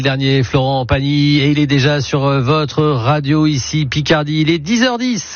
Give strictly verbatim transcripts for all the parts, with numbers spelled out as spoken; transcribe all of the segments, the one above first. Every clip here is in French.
Dernier, Florent Pagny, et il est déjà sur votre radio ici, Picardie. Il est dix heures dix.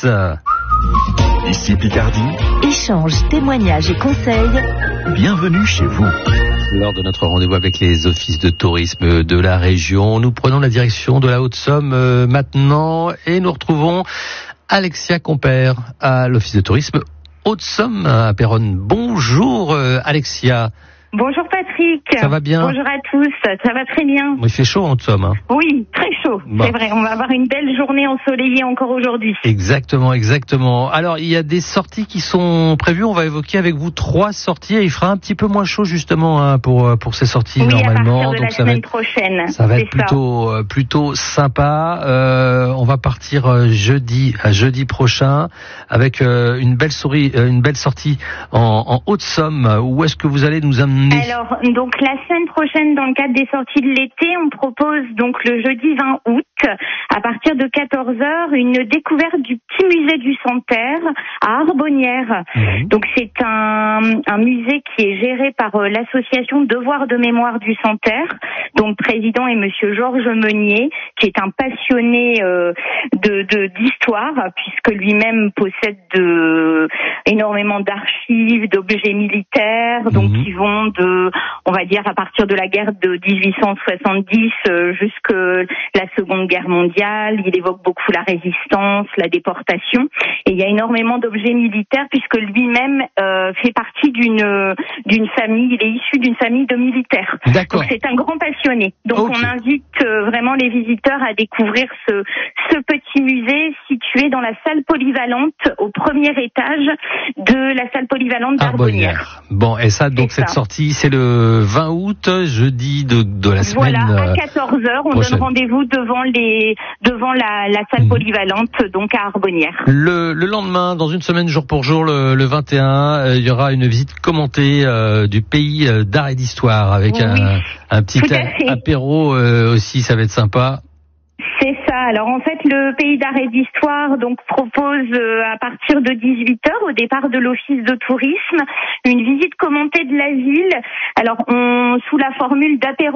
Ici Picardie. Échanges, témoignages et conseils. Bienvenue chez vous. Lors de notre rendez-vous avec les offices de tourisme de la région, nous prenons la direction de la Haute-Somme euh, maintenant et nous retrouvons Alexia Compère à l'office de tourisme Haute-Somme à Péronne. Bonjour euh, Alexia. Bonjour Patrick. Ça va bien? Bonjour à tous, ça va très bien. Il fait chaud en Haute-Somme. Hein. Oui, très chaud, bon. C'est vrai. On va avoir une belle journée ensoleillée encore aujourd'hui. Exactement, exactement. Alors, il y a des sorties qui sont prévues. On va évoquer avec vous trois sorties. Et il fera un petit peu moins chaud justement hein, pour pour ces sorties oui, normalement. À partir de Donc la ça semaine va être, prochaine. Ça va être plutôt ça. plutôt sympa. Euh, on va partir jeudi à jeudi prochain avec euh, une belle souris, euh, une belle sortie en, en Haute-Somme. Où est-ce que vous allez nous amener? Alors, donc la semaine prochaine, dans le cadre des sorties de l'été, on propose donc le jeudi vingt août, à partir de quatorze heures, une découverte du petit musée du Santerre à Arbonnières. Mmh. Donc c'est un, un musée qui est géré par euh, l'association Devoir de mémoire du Santerre, dont le président est monsieur Georges Meunier, qui est un passionné euh, de, de d'histoire, puisque lui-même possède de, énormément d'archives, d'objets militaires, donc mmh. qui vont de, on va dire, à partir de la guerre de dix-huit cent soixante-dix euh, jusque la Seconde Guerre mondiale. Il évoque beaucoup la résistance, la déportation, et il y a énormément d'objets militaires puisque lui-même euh, fait partie d'une d'une famille. Il est issu d'une famille de militaires. D'accord. Donc c'est un grand passionné. Donc okay. on invite euh, vraiment les visiteurs à découvrir ce ce petit musée situé dans la salle polyvalente au premier étage de la salle polyvalente d'Arbonnières. Bon, et ça, donc c'est cette ça. sortie, c'est le vingt août, jeudi de, de la semaine. Voilà, à quatorze heures, on prochaine. donne rendez-vous devant les devant la, la salle mmh. polyvalente, donc à Arbonnières. Le, le lendemain, dans une semaine jour pour jour, le, le vingt et un, euh, il y aura une visite commentée euh, du pays euh, d'art et d'histoire avec oui, un, un petit a, apéro euh, aussi, ça va être sympa. C'est ça. Alors en fait, le pays d'art et d'histoire donc propose euh, à partir de dix-huit heures au départ de l'office de tourisme une visite commentée de la ville. Alors on sous la formule d'apéro